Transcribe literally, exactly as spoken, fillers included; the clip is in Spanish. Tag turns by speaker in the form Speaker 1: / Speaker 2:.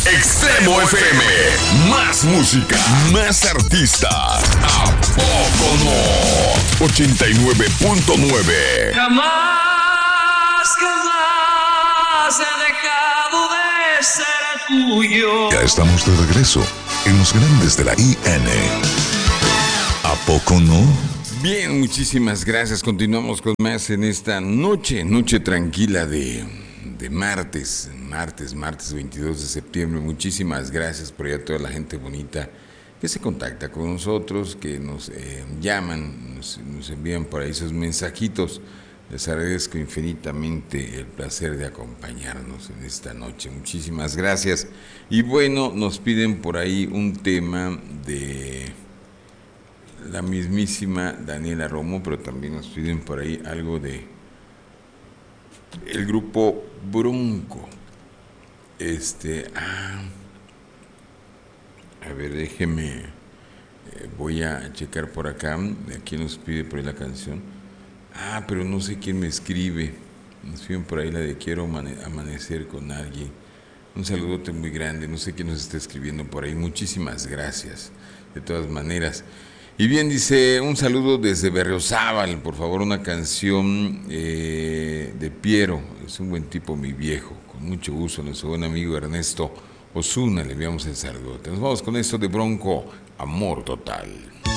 Speaker 1: Extremo F M. Más música, más artistas. ¿A poco no? ochenta y nueve punto nueve.
Speaker 2: Jamás, jamás he dejado de ser tuyo.
Speaker 1: Ya estamos de regreso en los grandes de la I N. ¿A poco no? Bien, muchísimas gracias. Continuamos con más en esta noche, noche tranquila de, de martes, martes, martes veintidós de septiembre. Muchísimas gracias por allá a toda la gente bonita que se contacta con nosotros, que nos eh, llaman, nos, nos envían por ahí sus mensajitos. Les agradezco infinitamente el placer de acompañarnos en esta noche. Muchísimas gracias. Y bueno, nos piden por ahí un tema de la mismísima Daniela Romo, pero también nos piden por ahí algo de el grupo Bronco. Este, ah, a ver, déjeme, eh, voy a checar por acá, aquí nos pide por ahí la canción. Ah, pero no sé quién me escribe. Nos piden por ahí la de Quiero amanecer con alguien. Un saludote muy grande, no sé quién nos está escribiendo por ahí. Muchísimas gracias, de todas maneras. Y bien, dice, un saludo desde Berriozábal, por favor, una canción eh, de Piero. Es un buen tipo, mi viejo. Con mucho gusto, nuestro buen amigo Ernesto Osuna, le enviamos el saludote. Nos vamos con esto de Bronco, Amor Total.